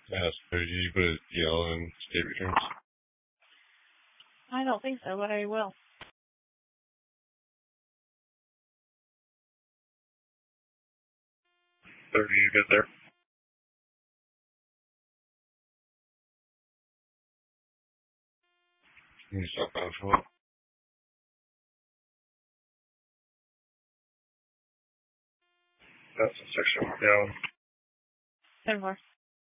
Yeah, so you put a DL in state returns? I don't think so, but I will. 30, you get there? Can you stop out for what? That's a section. Yeah. 10-4.